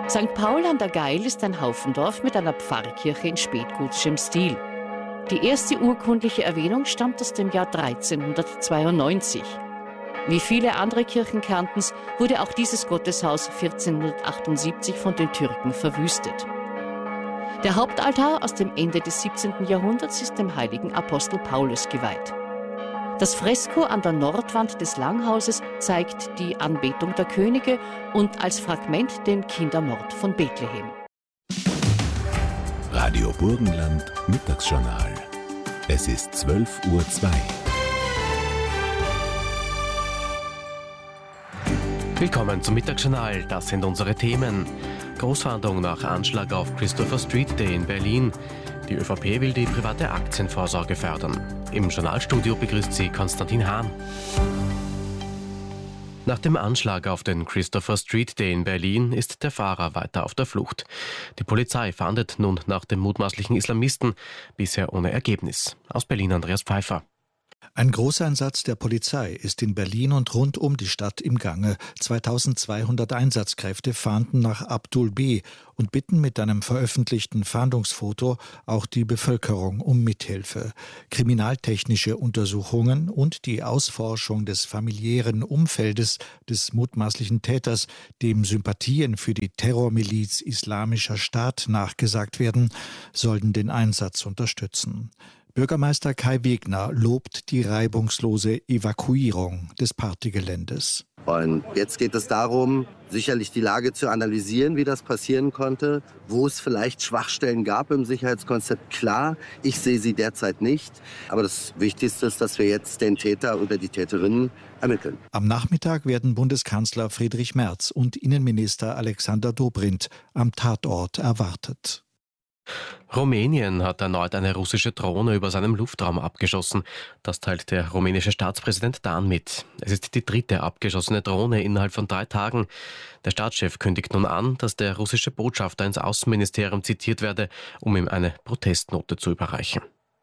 St. Paul an der Gail ist ein Haufendorf mit einer Pfarrkirche in spätgotischem Stil. Die erste urkundliche Erwähnung stammt aus dem Jahr 1392. Wie viele andere Kirchen Kärntens wurde auch dieses Gotteshaus 1478 von den Türken verwüstet. Der Hauptaltar aus dem Ende des 17. Jahrhunderts ist dem heiligen Apostel Paulus geweiht. Das Fresko an der Nordwand des Langhauses zeigt die Anbetung der Könige und als Fragment den Kindermord von Bethlehem. Radio Burgenland Mittagsjournal. Es ist 12:02 Uhr. Willkommen zum Mittagsjournal. Das sind unsere Themen. Großfahndung nach Anschlag auf Christopher Street Day in Berlin. Die ÖVP will die private Aktienvorsorge fördern. Im Journalstudio begrüßt sie Konstantin Hahn. Nach dem Anschlag auf den Christopher Street Day in Berlin ist der Fahrer weiter auf der Flucht. Die Polizei fahndet nun nach dem mutmaßlichen Islamisten, bisher ohne Ergebnis. Aus Berlin Andreas Pfeiffer. Ein Großeinsatz der Polizei ist in Berlin und rund um die Stadt im Gange. 2200 Einsatzkräfte fahnden nach Abdul B. und bitten mit einem veröffentlichten Fahndungsfoto auch die Bevölkerung um Mithilfe. Kriminaltechnische Untersuchungen und die Ausforschung des familiären Umfeldes des mutmaßlichen Täters, dem Sympathien für die Terrormiliz Islamischer Staat nachgesagt werden, sollten den Einsatz unterstützen. Bürgermeister Kai Wegner lobt die reibungslose Evakuierung des Partygeländes. Und jetzt geht es darum, sicherlich die Lage zu analysieren, wie das passieren konnte, wo es vielleicht Schwachstellen gab im Sicherheitskonzept. Klar, ich sehe sie derzeit nicht. Aber das Wichtigste ist, dass wir jetzt den Täter oder die Täterinnen ermitteln. Am Nachmittag werden Bundeskanzler Friedrich Merz und Innenminister Alexander Dobrindt am Tatort erwartet. Rumänien hat erneut eine russische Drohne über seinem Luftraum abgeschossen. Das teilt der rumänische Staatspräsident Dan mit. Es ist die dritte abgeschossene Drohne innerhalb von 3 Tagen. Der Staatschef kündigt nun an, dass der russische Botschafter ins Außenministerium zitiert werde, um ihm eine Protestnote zu überreichen.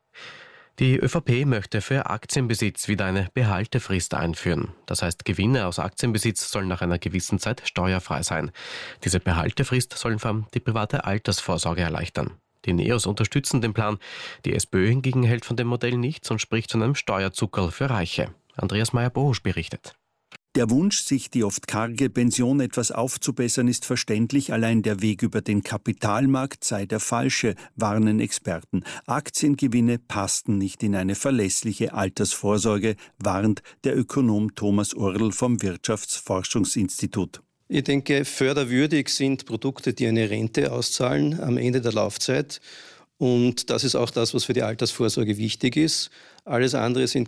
Die ÖVP möchte für Aktienbesitz wieder eine Behaltefrist einführen. Das heißt, Gewinne aus Aktienbesitz sollen nach einer gewissen Zeit steuerfrei sein. Diese Behaltefrist soll vor allem die private Altersvorsorge erleichtern. Die NEOS unterstützen den Plan. Die SPÖ hingegen hält von dem Modell nichts und spricht von einem Steuerzuckerl für Reiche. Andreas Meyer-Bohusch berichtet. Der Wunsch, sich die oft karge Pension etwas aufzubessern, ist verständlich. Allein der Weg über den Kapitalmarkt sei der falsche, warnen Experten. Aktiengewinne passten nicht in eine verlässliche Altersvorsorge, warnt der Ökonom Thomas Url vom Wirtschaftsforschungsinstitut. Ich denke, förderwürdig sind Produkte, die eine Rente auszahlen am Ende der Laufzeit. Und das ist auch das, was für die Altersvorsorge wichtig ist. Alles andere sind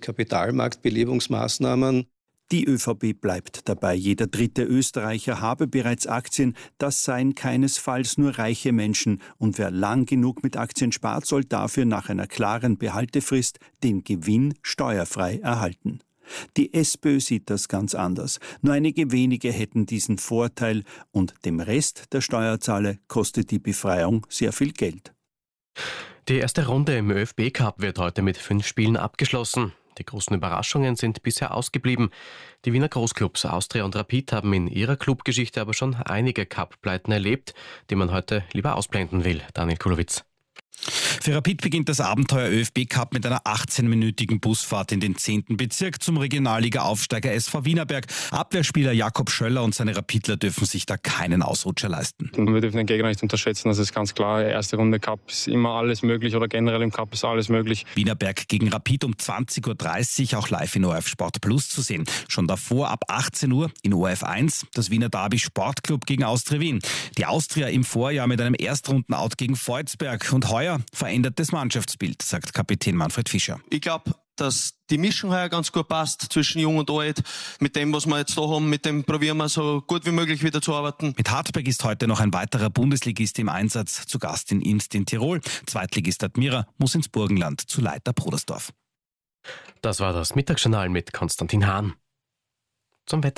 Kapitalmarktbelebungsmaßnahmen. Die ÖVP bleibt dabei. Jeder dritte Österreicher habe bereits Aktien. Das seien keinesfalls nur reiche Menschen. Und wer lang genug mit Aktien spart, soll dafür nach einer klaren Behaltefrist den Gewinn steuerfrei erhalten. Die SPÖ sieht das ganz anders. Nur einige wenige hätten diesen Vorteil und dem Rest der Steuerzahler kostet die Befreiung sehr viel Geld. Die erste Runde im ÖFB-Cup wird heute mit 5 Spielen abgeschlossen. Die großen Überraschungen sind bisher ausgeblieben. Die Wiener Großclubs Austria und Rapid haben in ihrer Clubgeschichte aber schon einige Cup-Pleiten erlebt, die man heute lieber ausblenden will. Daniel Kulowitz. Für Rapid beginnt das Abenteuer ÖFB-Cup mit einer 18-minütigen Busfahrt in den 10. Bezirk zum Regionalliga-Aufsteiger SV Wienerberg. Abwehrspieler Jakob Schöller und seine Rapidler dürfen sich da keinen Ausrutscher leisten. Wir dürfen den Gegner nicht unterschätzen, das ist ganz klar. Erste Runde Cup ist immer alles möglich oder generell im Cup ist alles möglich. Wienerberg gegen Rapid um 20.30 Uhr auch live in ORF Sport Plus zu sehen. Schon davor ab 18 Uhr in ORF 1 das Wiener Derby Sportclub gegen Austria Wien. Die Austria im Vorjahr mit einem Erstrunden-Out gegen Volzberg und heuer verändert das Mannschaftsbild, sagt Kapitän Manfred Fischer. Ich glaube, dass die Mischung heuer ganz gut passt zwischen Jung und Alt. Mit dem, was wir jetzt da haben, mit dem probieren wir so gut wie möglich wieder zu arbeiten. Mit Hartberg ist heute noch ein weiterer Bundesligist im Einsatz, zu Gast in Imst in Tirol. Zweitligist Admira muss ins Burgenland zu Leiter Brodersdorf. Das war das Mittagsjournal mit Konstantin Hahn. Zum Wetter.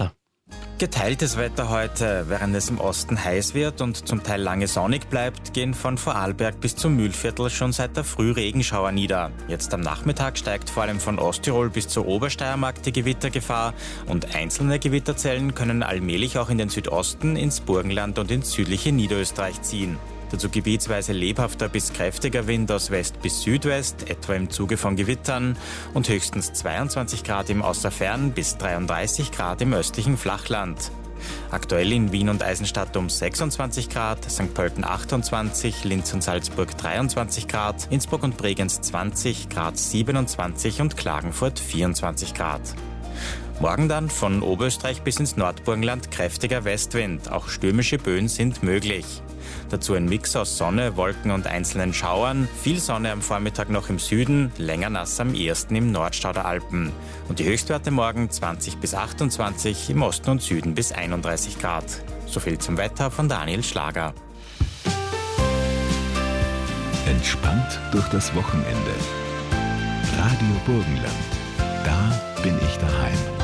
Geteiltes Wetter heute. Während es im Osten heiß wird und zum Teil lange sonnig bleibt, gehen von Vorarlberg bis zum Mühlviertel schon seit der Früh Regenschauer nieder. Jetzt am Nachmittag steigt vor allem von Osttirol bis zur Obersteiermark die Gewittergefahr und einzelne Gewitterzellen können allmählich auch in den Südosten, ins Burgenland und ins südliche Niederösterreich ziehen. Dazu gebietsweise lebhafter bis kräftiger Wind aus West bis Südwest, etwa im Zuge von Gewittern, und höchstens 22 Grad im Außerfern bis 33 Grad im östlichen Flachland. Aktuell in Wien und Eisenstadt um 26 Grad, St. Pölten 28, Linz und Salzburg 23 Grad, Innsbruck und Bregenz 20, Graz 27 und Klagenfurt 24 Grad. Morgen dann von Oberösterreich bis ins Nordburgenland kräftiger Westwind, auch stürmische Böen sind möglich. Dazu ein Mix aus Sonne, Wolken und einzelnen Schauern, viel Sonne am Vormittag noch im Süden, länger nass am ehesten im Nordstau der Alpen. Und die Höchstwerte morgen 20 bis 28, im Osten und Süden bis 31 Grad. Soviel zum Wetter von Daniel Schlager. Entspannt durch das Wochenende. Radio Burgenland. Da bin ich daheim.